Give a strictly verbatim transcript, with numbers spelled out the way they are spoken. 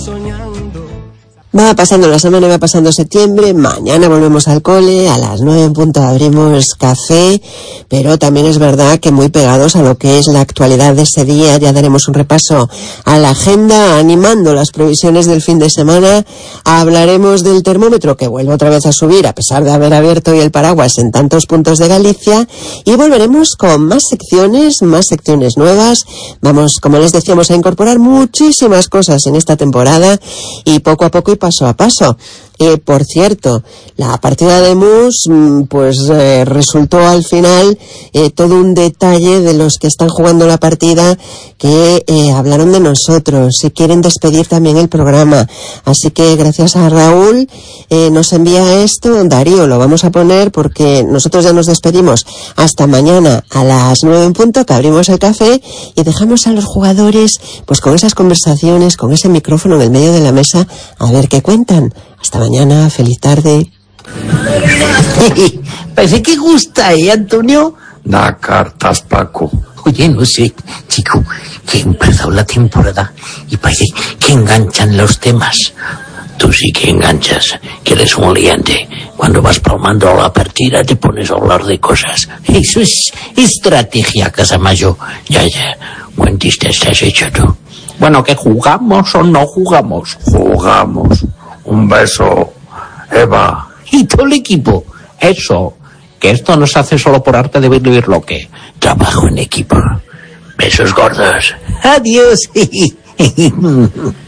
Va pasando la semana y va pasando septiembre, mañana volvemos al cole, a las nueve en punto abrimos café, pero también es verdad que muy pegados a lo que es la actualidad de ese día, ya daremos un repaso a la agenda, animando las previsiones del fin de semana, hablaremos del termómetro que vuelve otra vez a subir a pesar de haber abierto hoy el paraguas en tantos puntos de Galicia, y volveremos con más secciones, más secciones nuevas, vamos, como les decíamos, a incorporar muchísimas cosas en esta temporada y poco a poco y paso a paso. Eh, por cierto, la partida de Mus, pues eh, resultó al final eh, todo un detalle de los que están jugando la partida que eh, hablaron de nosotros y quieren despedir también el programa. Así que gracias a Raúl eh, nos envía esto. Darío, lo vamos a poner porque nosotros ya nos despedimos hasta mañana a las nueve en punto, que abrimos el café y dejamos a los jugadores pues con esas conversaciones, con ese micrófono en el medio de la mesa, a ver qué cuentan. Hasta mañana, feliz tarde. Parece que gusta, ¿eh, Antonio? Da cartas, Paco. Oye, no sé, chico, que ha empezado la temporada y parece que enganchan los temas. Tú sí que enganchas, que eres un liante. Cuando vas palmando la partida te pones a hablar de cosas. Eso es estrategia, Casamayo. Ya, ya, buen chiste estás hecho tú. Bueno, ¿que jugamos o no jugamos? Jugamos. Un beso, Eva. Y todo el equipo. Eso, que esto no se hace solo por arte de vivir lo que. Trabajo en equipo. Besos gordos. Adiós.